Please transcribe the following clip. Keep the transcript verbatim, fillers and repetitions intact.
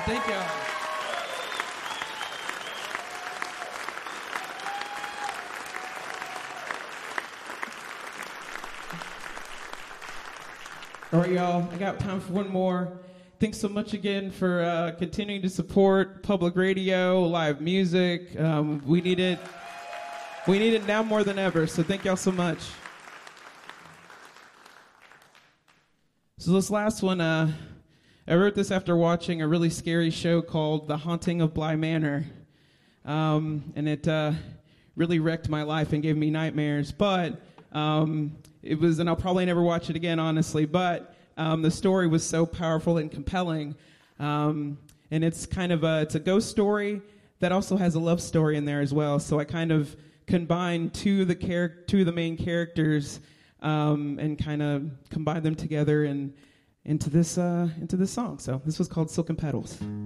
Well, thank y'all. All right, y'all. I got time for one more. Thanks so much again for uh, continuing to support public radio, live music. Um, we need it. We need it now more than ever. So thank y'all so much. So this last one, uh, I wrote this after watching a really scary show called The Haunting of Bly Manor, um, and it uh, really wrecked my life and gave me nightmares. But um, it was, and I'll probably never watch it again, honestly. But um, the story was so powerful and compelling, um, and it's kind of a it's a ghost story that also has a love story in there as well. So I kind of combined two of the char- two of the main characters um, and kind of combined them together and into this uh, into this song. So this was called Silken Petals.